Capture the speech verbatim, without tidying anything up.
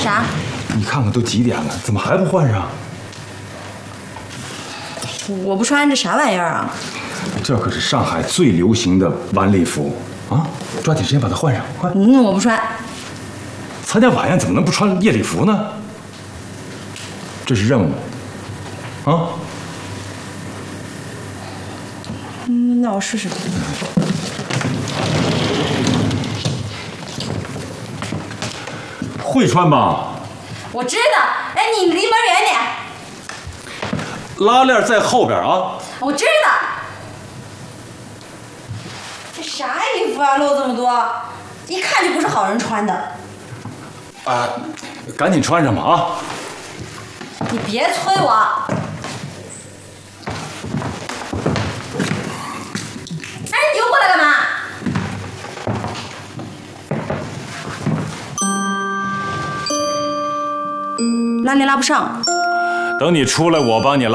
啥？ 你看看都几点了，怎么还不换上？ 我不穿这啥玩意儿啊？ 这可是上海最流行的晚礼服啊！抓紧时间把它换上，快！ 嗯，我不穿。 参加晚宴怎么能不穿夜礼服呢？这是任务啊！ 嗯，那我试试。 会穿吧？ 我知道。哎，你离门远点。 拉链在后边啊！ 我知道。这啥衣服啊，露这么多，一看就不是好人穿的。 啊，赶紧穿上吧啊！ 你别催我。哎，你又过来干嘛？拉链拉不上。 等你出来，我帮你拉。